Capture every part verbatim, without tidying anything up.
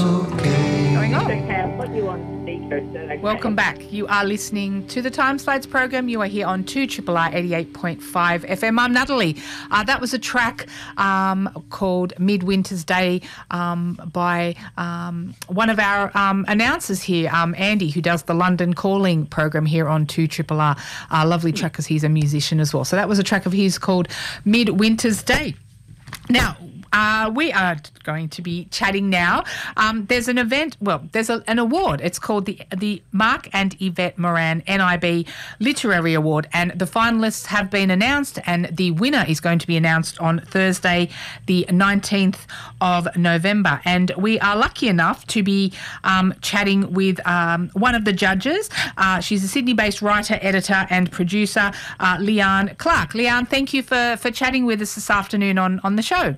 okay. Going on. Okay, I'll put you on speaker. So okay. Welcome back. You are listening to the Time Slides program. You are here on two R R R eighty-eight point five F M. I'm Natalie. Uh, that was a track um, called Midwinter's Day um, by um, one of our um, announcers here, um, Andy, who does the London Calling program here on two R R R. Uh, lovely track because he's a musician as well. So that was a track of his called Midwinter's Day. Now, Uh, we are going to be chatting now. Um, there's an event, well, there's a, an award. It's called the the Mark and Yvette Moran N I B Literary Award, and the finalists have been announced, and the winner is going to be announced on Thursday, the nineteenth of November. And we are lucky enough to be um, chatting with um, one of the judges. Uh, she's a Sydney-based writer, editor and producer, uh, Leanne Clark. Leanne, thank you for, for chatting with us this afternoon on, on the show.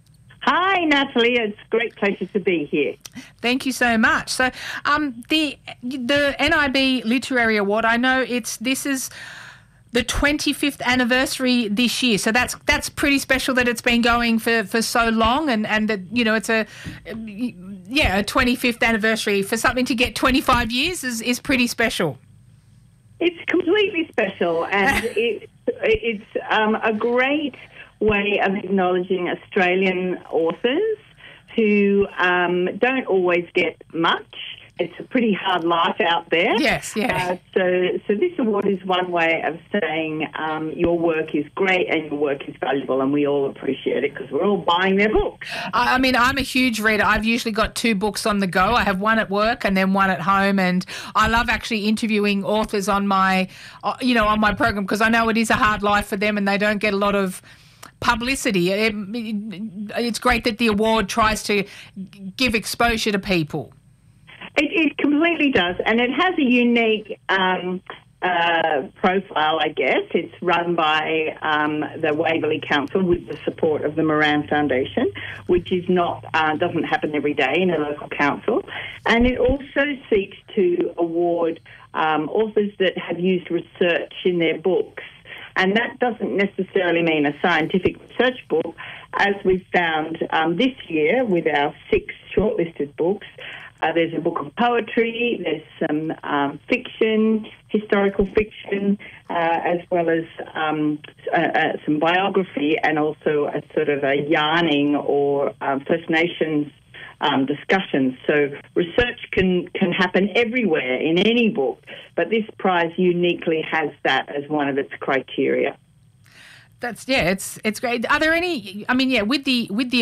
Hi, Natalie. It's a great pleasure to be here. Thank you so much. So, um, the the N I B Literary Award. I know it's this is the twenty-fifth anniversary this year. So that's that's pretty special that it's been going for, for so long, and, and that you know it's a yeah a twenty-fifth anniversary for something to get twenty-five years is is pretty special. It's completely special, and it, it's um, a great way of acknowledging Australian authors who um, don't always get much. It's a pretty hard life out there. Yes, yeah. Uh, so, so this award is one way of saying um, your work is great and your work is valuable, and we all appreciate it because we're all buying their books. I mean, I'm a huge reader. I've usually got two books on the go. I have one at work and then one at home, and I love actually interviewing authors on my, uh, you know, on my program because I know it is a hard life for them and they don't get a lot of publicity. It, it, it's great that the award tries to give exposure to people. It, it completely does, and it has a unique um, uh, profile, I guess. It's run by um, the Waverley Council with the support of the Moran Foundation, which is not uh, doesn't happen every day in a local council, and it also seeks to award um, authors that have used research in their books. And that doesn't necessarily mean a scientific research book. As we've found um, this year with our six shortlisted books, uh, there's a book of poetry, there's some um, fiction, historical fiction, uh, as well as um, uh, uh, some biography and also a sort of a yarning or um, First Nations Um, discussions. So research can, can happen everywhere in any book, but this prize uniquely has that as one of its criteria. That's yeah, it's it's great. Are there any? I mean, yeah, with the with the